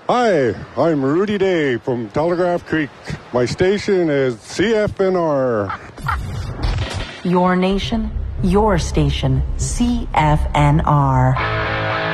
Hi, I'm Rudy Day from Telegraph Creek. My station is CFNR. Your nation, your station, CFNR.